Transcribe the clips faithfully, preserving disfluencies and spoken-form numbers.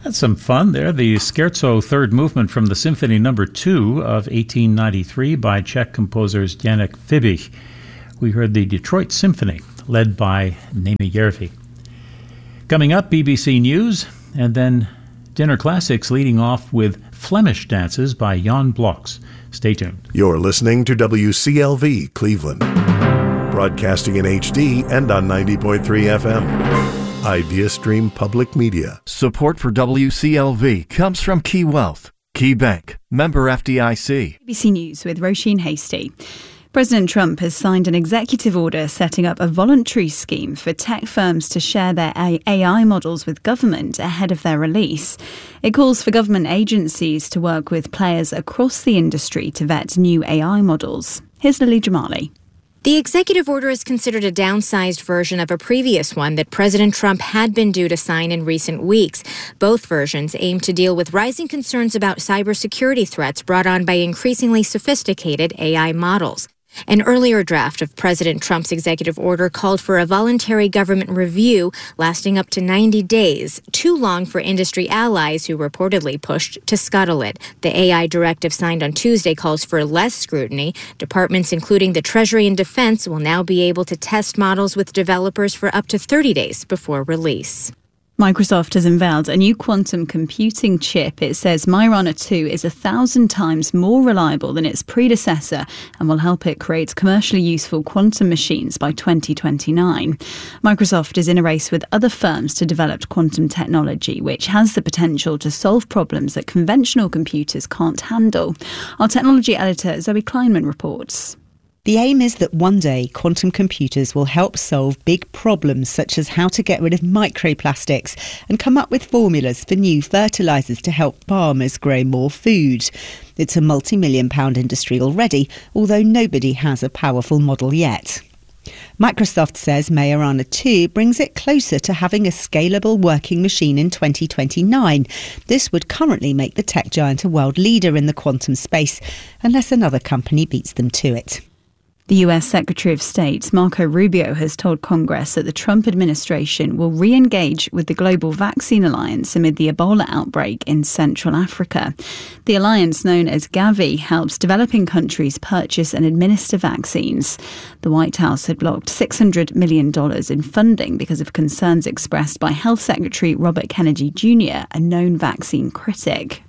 That's some fun there. The Scherzo third movement from the Symphony Number Two of eighteen ninety-three by Czech composers Janek Fibich. We heard the Detroit Symphony, led by Nemi Järvi. Coming up, B B C News, and then Dinner Classics leading off with Flemish dances by Jan Bloks. Stay tuned. You're listening to W C L V Cleveland, broadcasting in H D and on ninety point three F M. IdeaStream Public Media. Support for W C L V comes from Key Wealth, Key Bank, member F D I C. B B C News with Roisin Hasty. President Trump has signed an executive order setting up a voluntary scheme for tech firms to share their A I models with government ahead of their release. It calls for government agencies to work with players across the industry to vet new A I models. Here's Lily Jamali. The executive order is considered a downsized version of a previous one that President Trump had been due to sign in recent weeks. Both versions aim to deal with rising concerns about cybersecurity threats brought on by increasingly sophisticated A I models. An earlier draft of President Trump's executive order called for a voluntary government review lasting up to ninety days, too long for industry allies who reportedly pushed to scuttle it. The A I directive signed on Tuesday calls for less scrutiny. Departments including the Treasury and Defense will now be able to test models with developers for up to thirty days before release. Microsoft has unveiled a new quantum computing chip. It says Majorana two is a thousand times more reliable than its predecessor and will help it create commercially useful quantum machines by twenty twenty-nine. Microsoft is in a race with other firms to develop quantum technology, which has the potential to solve problems that conventional computers can't handle. Our technology editor, Zoe Kleinman, reports. The aim is that one day quantum computers will help solve big problems such as how to get rid of microplastics and come up with formulas for new fertilisers to help farmers grow more food. It's a multi-million pound industry already, although nobody has a powerful model yet. Microsoft says Majorana two brings it closer to having a scalable working machine in twenty twenty-nine. This would currently make the tech giant a world leader in the quantum space, unless another company beats them to it. The U S Secretary of State, Marco Rubio, has told Congress that the Trump administration will re-engage with the Global Vaccine Alliance amid the Ebola outbreak in Central Africa. The alliance, known as Gavi, helps developing countries purchase and administer vaccines. The White House had blocked six hundred million dollars in funding because of concerns expressed by Health Secretary Robert Kennedy Junior, a known vaccine critic.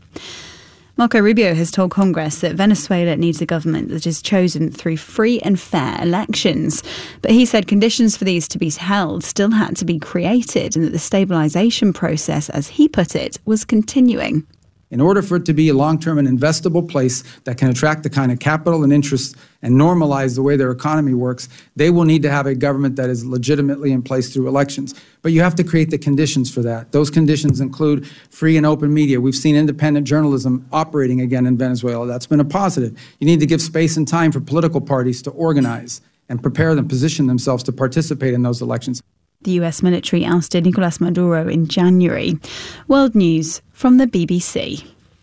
Marco Rubio has told Congress that Venezuela needs a government that is chosen through free and fair elections. But he said conditions for these to be held still had to be created and that the stabilisation process, as he put it, was continuing. In order for it to be a long-term and investable place that can attract the kind of capital and interest and normalize the way their economy works, they will need to have a government that is legitimately in place through elections. But you have to create the conditions for that. Those conditions include free and open media. We've seen independent journalism operating again in Venezuela. That's been a positive. You need to give space and time for political parties to organize and prepare them, position themselves to participate in those elections. The U S military ousted Nicolas Maduro in January. World News from the B B C.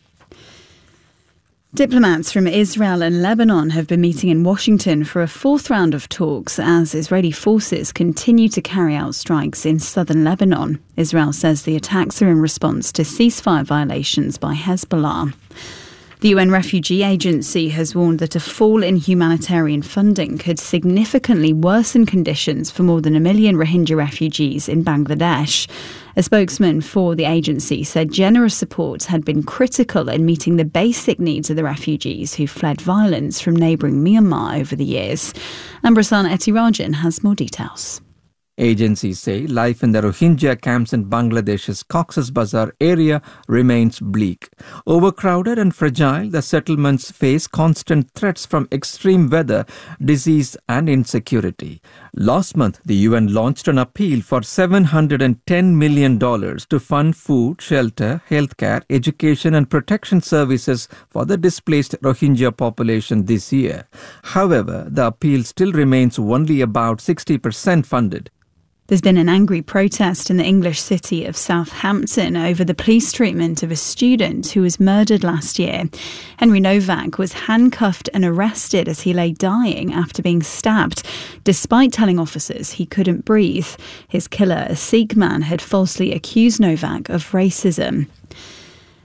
Diplomats from Israel and Lebanon have been meeting in Washington for a fourth round of talks as Israeli forces continue to carry out strikes in southern Lebanon. Israel says the attacks are in response to ceasefire violations by Hezbollah. The U N Refugee Agency has warned that a fall in humanitarian funding could significantly worsen conditions for more than a million Rohingya refugees in Bangladesh. A spokesman for the agency said generous support had been critical in meeting the basic needs of the refugees who fled violence from neighbouring Myanmar over the years. Ambrasan Etirajan has more details. Agencies say life in the Rohingya camps in Bangladesh's Cox's Bazar area remains bleak. Overcrowded and fragile, the settlements face constant threats from extreme weather, disease and insecurity. Last month, the U N launched an appeal for seven hundred ten million dollars to fund food, shelter, healthcare, education and protection services for the displaced Rohingya population this year. However, the appeal still remains only about sixty percent funded. There's been an angry protest in the English city of Southampton over the police treatment of a student who was murdered last year. Henry Novak was handcuffed and arrested as he lay dying after being stabbed, despite telling officers he couldn't breathe. His killer, a Sikh man, had falsely accused Novak of racism.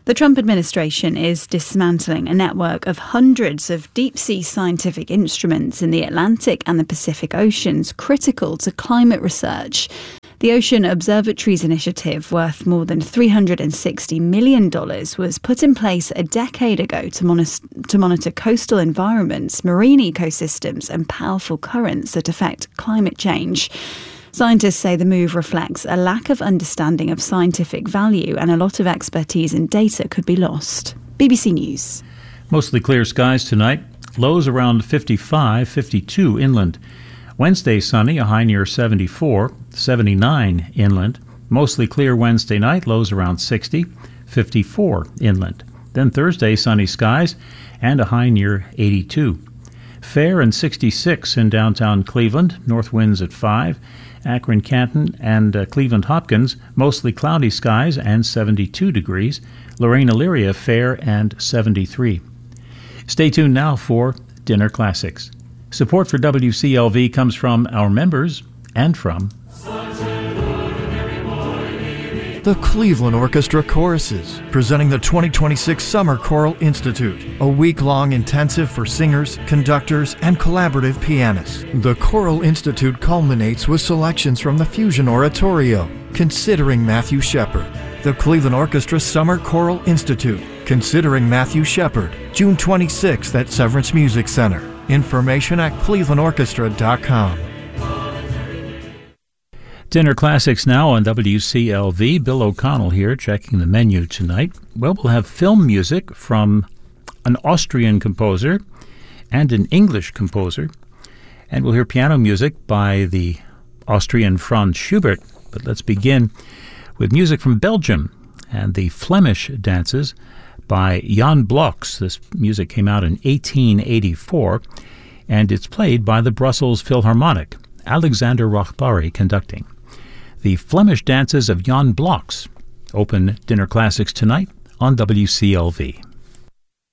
The Trump administration is dismantling a network of hundreds of deep-sea scientific instruments in the Atlantic and the Pacific Oceans critical to climate research. The Ocean Observatories Initiative, worth more than three hundred sixty million dollars, was put in place a decade ago to, mon- to monitor coastal environments, marine ecosystems and powerful currents that affect climate change. Scientists say the move reflects a lack of understanding of scientific value, and a lot of expertise and data could be lost. B B C News. Mostly clear skies tonight. Lows around fifty-five, fifty-two inland. Wednesday sunny, a high near seventy-four, seventy-nine inland. Mostly clear Wednesday night, lows around sixty, fifty-four inland. Then Thursday sunny skies and a high near eighty-two. Fair and sixty-six in downtown Cleveland, north winds at five. Akron, Canton, and uh, Cleveland Hopkins, mostly cloudy skies and seventy-two degrees. Lorraine, Elyria, fair and seventy-three. Stay tuned now for Dinner Classics. Support for W C L V comes from our members and from the Cleveland Orchestra Choruses, presenting the twenty twenty-six Summer Choral Institute, a week-long intensive for singers, conductors, and collaborative pianists. The Choral Institute culminates with selections from the Fusion Oratorio, Considering Matthew Shepard. The Cleveland Orchestra Summer Choral Institute, Considering Matthew Shepard, June twenty-sixth at Severance Music Center. Information at cleveland orchestra dot com. Dinner Classics now on W C L V. Bill O'Connell here, checking the menu tonight. Well, we'll have film music from an Austrian composer and an English composer. And we'll hear piano music by the Austrian Franz Schubert. But let's begin with music from Belgium and the Flemish dances by Jan Bloks. This music came out in eighteen eighty-four, and it's played by the Brussels Philharmonic, Alexander Rochbari conducting. The Flemish dances of Jan Bloks open Dinner Classics tonight on W C L V.